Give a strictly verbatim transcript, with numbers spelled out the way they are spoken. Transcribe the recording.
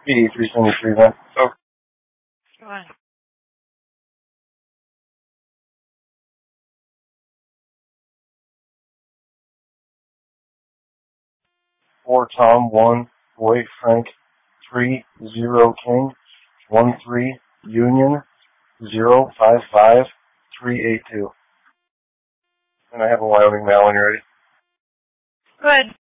B three seventy-three then. Oh. Go on. Four Tom, one Boy Frank, three zero King, one three Union, zero five five three eight two. And I have a Wyoming mail when you're ready. Good.